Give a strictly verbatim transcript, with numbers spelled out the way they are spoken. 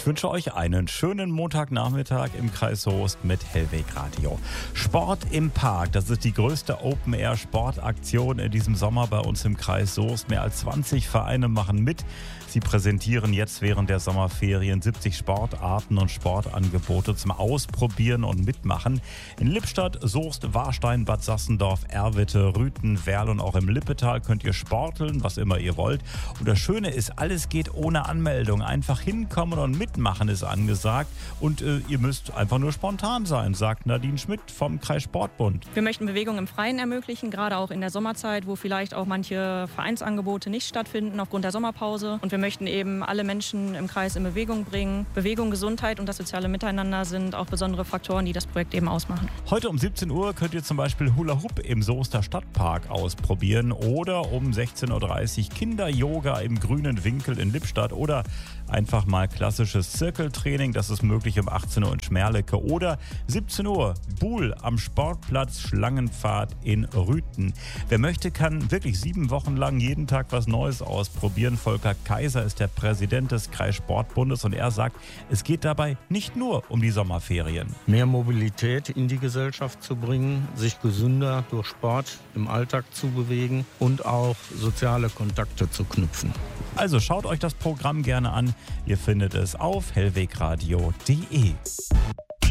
Ich wünsche euch einen schönen Montagnachmittag im Kreis Soest mit Hellweg Radio. Sport im Park, das ist die größte Open-Air-Sportaktion in diesem Sommer bei uns im Kreis Soest. Mehr als zwanzig Vereine machen mit. Sie präsentieren jetzt während der Sommerferien siebzig Sportarten und Sportangebote zum Ausprobieren und Mitmachen. In Lippstadt, Soest, Warstein, Bad Sassendorf, Erwitte, Rüthen, Werl und auch im Lippetal könnt ihr sporteln, was immer ihr wollt. Und das Schöne ist, alles geht ohne Anmeldung. Einfach hinkommen und mitmachen ist angesagt. Und äh, ihr müsst einfach nur spontan sein, sagt Nadine Schmidt vom Kreissportbund. Wir möchten Bewegung im Freien ermöglichen, gerade auch in der Sommerzeit, wo vielleicht auch manche Vereinsangebote nicht stattfinden aufgrund der Sommerpause. Und wir möchten eben alle Menschen im Kreis in Bewegung bringen. Bewegung, Gesundheit und das soziale Miteinander sind auch besondere Faktoren, die das Projekt eben ausmachen. Heute um siebzehn Uhr könnt ihr zum Beispiel Hula Hoop im Soester Stadtpark ausprobieren oder um sechzehn Uhr dreißig Kinder-Yoga im Grünen Winkel in Lippstadt oder einfach mal klassisches Zirkeltraining, das ist möglich um achtzehn Uhr in Schmerlecke oder siebzehn Uhr Buhl am Sportplatz Schlangenpfad in Rüthen. Wer möchte, kann wirklich sieben Wochen lang jeden Tag was Neues ausprobieren. Volker Kaiser ist der Präsident des Kreissportbundes und er sagt, es geht dabei nicht nur um die Sommerferien. Mehr Mobilität in die Gesellschaft zu bringen, sich gesünder durch Sport im Alltag zu bewegen und auch soziale Kontakte zu knüpfen. Also schaut euch das Programm gerne an. Ihr findet es auf hellwegradio punkt de.